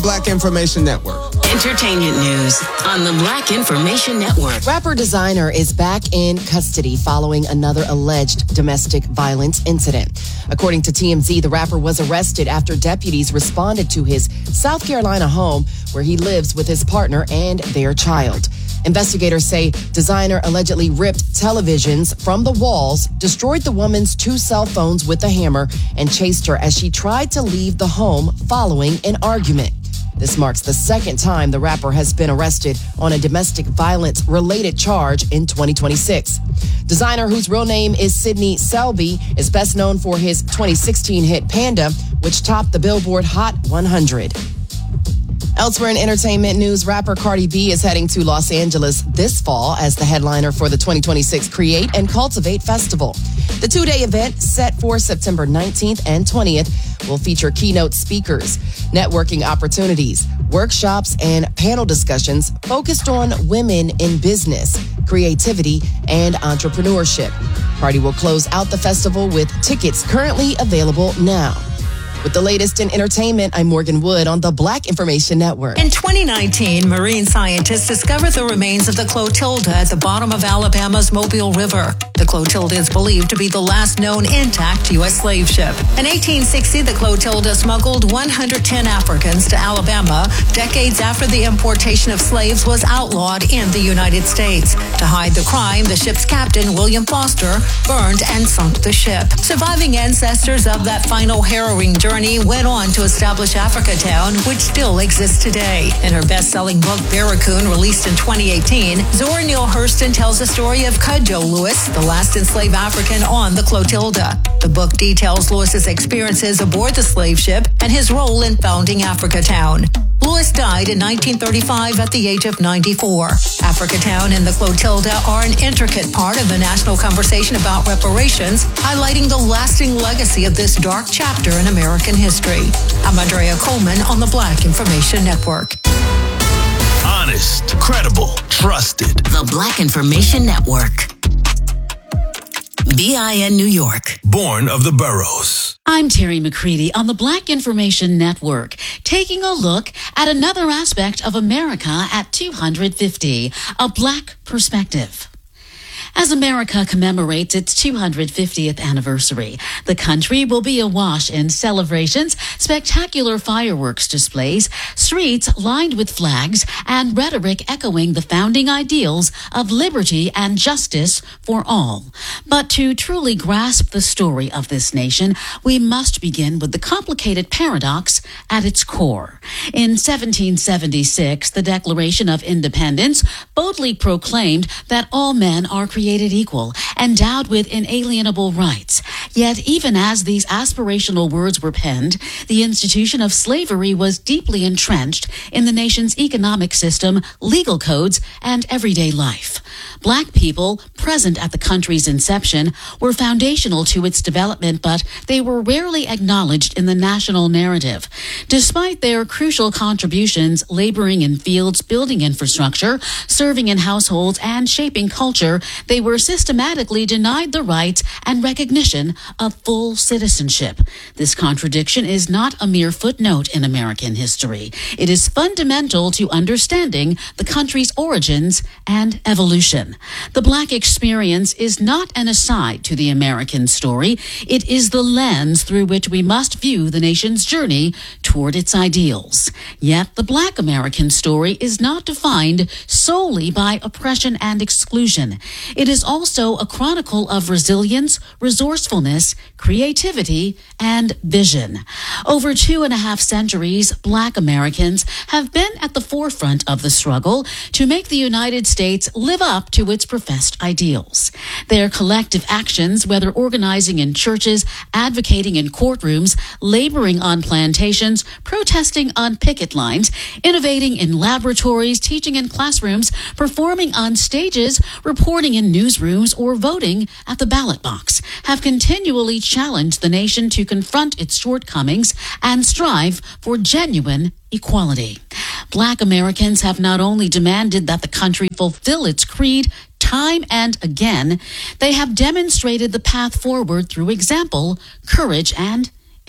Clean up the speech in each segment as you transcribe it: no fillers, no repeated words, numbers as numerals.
Black Information Network. Entertainment news on the Black Information Network. Rapper Designer is back in custody following another alleged domestic violence incident. According to TMZ, the rapper was arrested after deputies responded to his South Carolina home where he lives with his partner and their child. Investigators say Designer allegedly ripped televisions from the walls, destroyed the woman's 2 cell phones with a hammer, and chased her as she tried to leave the home following an argument. This marks the second time the rapper has been arrested on a domestic violence-related charge in 2026. Designer, whose real name is Sidney Selby, is best known for his 2016 hit Panda, which topped the Billboard Hot 100. Elsewhere in entertainment news, rapper Cardi B is heading to Los Angeles this fall as the headliner for the 2026 Create and Cultivate Festival. The 2-day event, set for September 19th and 20th, will feature keynote speakers, networking opportunities, workshops, and panel discussions focused on women in business, creativity, and entrepreneurship. Cardi will close out the festival with tickets currently available now. With the latest in entertainment, I'm Morgan Wood on the Black Information Network. In 2019, marine scientists discovered the remains of the Clotilda at the bottom of Alabama's Mobile River. The Clotilda is believed to be the last known intact U.S. slave ship. In 1860, the Clotilda smuggled 110 Africans to Alabama, decades after the importation of slaves was outlawed in the United States. To hide the crime, the ship's captain, William Foster, burned and sunk the ship. Surviving ancestors of that final harrowing journey went on to establish Africatown, which still exists today. In her best-selling book, Barracoon, released in 2018, Zora Neale Hurston tells the story of Cudjoe Lewis, the last enslaved African on the Clotilda. The book details Lewis's experiences aboard the slave ship and his role in founding Africatown. Lewis died in 1935 at the age of 94. Africatown and the Clotilda are an intricate part of the national conversation about reparations, highlighting the lasting legacy of this dark chapter in American history. I'm Andrea Coleman on the Black Information Network. Honest, credible, trusted. The Black Information Network. BIN New York. Born of the boroughs. I'm Terry McCready on the Black Information Network, taking a look at another aspect of America at 250, a Black perspective. As America commemorates its 250th anniversary, the country will be awash in celebrations, spectacular fireworks displays, streets lined with flags, and rhetoric echoing the founding ideals of liberty and justice for all. But to truly grasp the story of this nation, we must begin with the complicated paradox at its core. In 1776, the Declaration of Independence boldly proclaimed that all men are created equal, endowed with inalienable rights. Yet even as these aspirational words were penned, the institution of slavery was deeply entrenched in the nation's economic system, legal codes, and everyday life. Black people, present at the country's inception, were foundational to its development, but they were rarely acknowledged in the national narrative. Despite their crucial contributions, laboring in fields, building infrastructure, serving in households, and shaping culture, they were systematically denied the rights and recognition of full citizenship. This contradiction is not a mere footnote in American history. It is fundamental to understanding the country's origins and evolution. The Black experience is not an aside to the American story. It is the lens through which we must view the nation's journey toward its ideals. Yet the Black American story is not defined solely by oppression and exclusion. It is also a chronicle of resilience, resourcefulness, creativity, and vision. Over 2.5 centuries, Black Americans have been at the forefront of the struggle to make the United States live up to its professed ideals. Their collective actions, whether organizing in churches, advocating in courtrooms, laboring on plantations, protesting on picket lines, innovating in laboratories, teaching in classrooms, performing on stages, reporting in newsrooms, or voting at the ballot box, have continually challenged the nation to confront its shortcomings and strive for genuine equality. Black Americans have not only demanded that the country fulfill its creed time and again, they have demonstrated the path forward through example, courage, and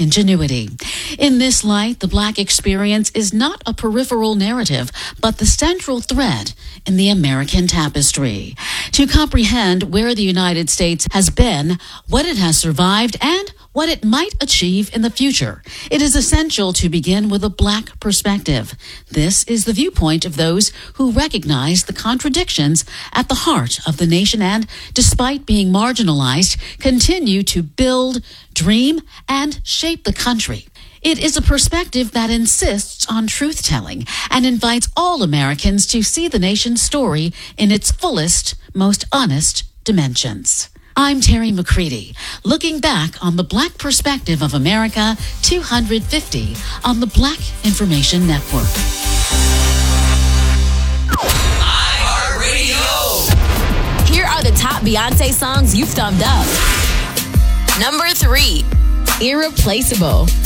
ingenuity. In this light, the Black experience is not a peripheral narrative, but the central thread in the American tapestry. To comprehend where the United States has been, what it has survived, and what it might achieve in the future, it is essential to begin with a Black perspective. This is the viewpoint of those who recognize the contradictions at the heart of the nation and, despite being marginalized, continue to build, dream, and shape the country. It is a perspective that insists on truth-telling and invites all Americans to see the nation's story in its fullest, most honest dimensions. I'm Terry McCready, looking back on the Black perspective of America 250 on the Black Information Network. iHeartRadio. Here are the top Beyonce songs you've thumbed up. Number 3, Irreplaceable.